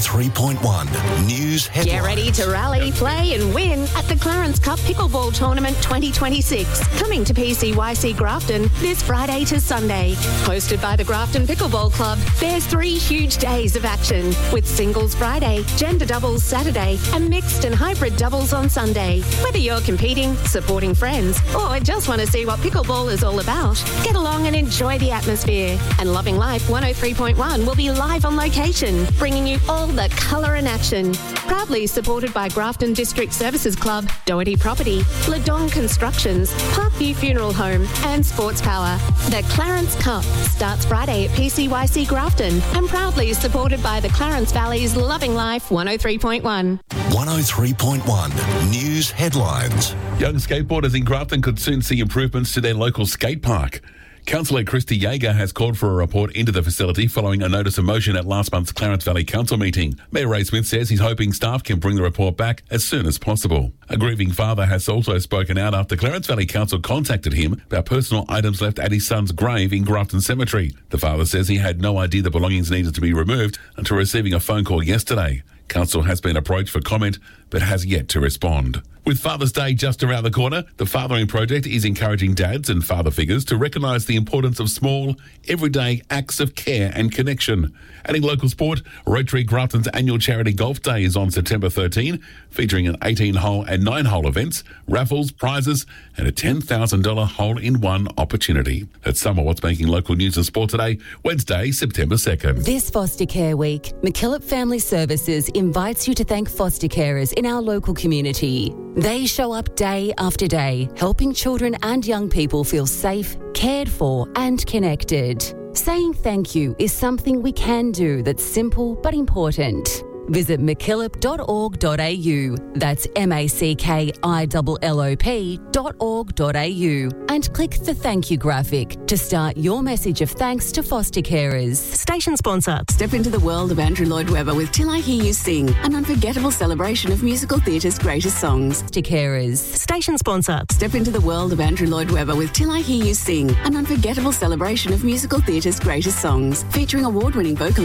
103.1 News Headlines. Get ready to rally, play and win at the Clarence Cup Pickleball Tournament 2026. Coming to PCYC Grafton this Friday to Sunday. Hosted by the Grafton Pickleball Club, there's 3 huge days of action with singles Friday, gender doubles Saturday and mixed and hybrid doubles on Sunday. Whether you're competing, supporting friends or just want to see what pickleball is all about, get along and enjoy the atmosphere. And Loving Life 103.1 will be live on location, bringing you all the colour and action. Proudly supported by Grafton District Services Club, Doherty Property, Ladong Constructions, Parkview Funeral Home and Sports Power. The Clarence Cup starts Friday at PCYC Grafton and proudly supported by the Clarence Valley's Loving Life 103.1. 103.1 News Headlines. Young skateboarders in Grafton could soon see improvements to their local skate park. Councillor Christy Yeager has called for a report into the facility following a notice of motion at last month's Clarence Valley Council meeting. Mayor Ray Smith says he's hoping staff can bring the report back as soon as possible. A grieving father has also spoken out after Clarence Valley Council contacted him about personal items left at his son's grave in Grafton Cemetery. The father says he had no idea the belongings needed to be removed until receiving a phone call yesterday. Council has been approached for comment but has yet to respond. With Father's Day just around the corner, the Fathering Project is encouraging dads and father figures to recognise the importance of small, everyday acts of care and connection. Adding local sport, Rotary Grafton's annual charity golf day is on September 13, featuring an 18-hole and 9-hole events, raffles, prizes and a $10,000 hole-in-one opportunity. That's some of what's making local news and sport today, Wednesday, September 2nd. This Foster Care Week, MacKillop Family Services invites you to thank foster carers in our local community. They show up day after day, helping children and young people feel safe, cared for and connected. Saying thank you is something we can do that's simple but important. Visit mackillop.org.au, that's mackillop.org.au, and click the thank you graphic to start your message of thanks to foster carers. Station sponsor. Step into the world of Andrew Lloyd Webber with Till I Hear You Sing, an unforgettable celebration of musical theatre's greatest songs. To carers. Station sponsor. Step into the world of Andrew Lloyd Webber with Till I Hear You Sing, an unforgettable celebration of musical theatre's greatest songs, featuring award-winning vocalists